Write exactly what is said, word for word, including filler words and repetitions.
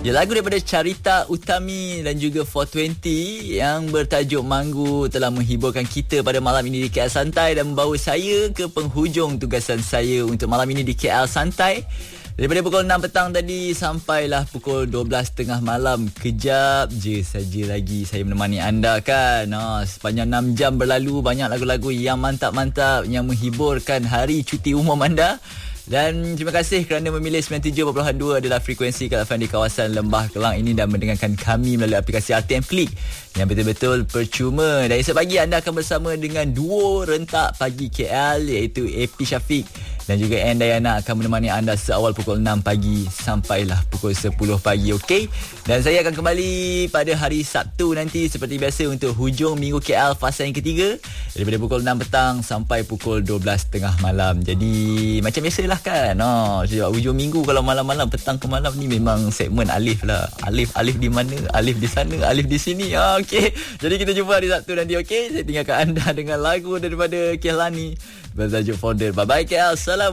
Ya, lagu daripada Carita Utami dan juga four twenty yang bertajuk Manggu telah menghiburkan kita pada malam ini di K L Santai dan membawa saya ke penghujung tugasan saya untuk malam ini di K L Santai. Daripada pukul enam petang tadi sampailah pukul dua belas tiga puluh malam. Kejap je saja lagi saya menemani anda kan. Ha, sepanjang enam jam berlalu, banyak lagu-lagu yang mantap-mantap yang menghiburkan hari cuti umum anda. Dan terima kasih kerana memilih sembilan puluh tujuh perpuluhan dua adalah frekuensi Kak Afan di kawasan Lembah Kelang ini dan mendengarkan kami melalui aplikasi R T M Klik yang betul-betul percuma. Dan esok pagi anda akan bersama dengan duo rentak pagi K L iaitu A P Syafiq dan juga Ann Dayana akan menemani anda seawal pukul enam pagi sampailah pukul sepuluh pagi, okey? Dan saya akan kembali pada hari Sabtu nanti seperti biasa untuk hujung minggu K L fasa yang ketiga daripada pukul enam petang sampai pukul dua belas tiga puluh malam. Jadi macam biasalah kan. Oh, sebab hujung minggu kalau malam-malam petang ke malam ni memang segmen Alif lah. Alif Alif di mana? Alif di sana, Alif di sini. Ah, okey. Jadi kita jumpa hari Sabtu nanti, okey? Saya tinggalkan anda dengan lagu daripada Kehlani bertajuk Founder. Bye bye K L. Salam.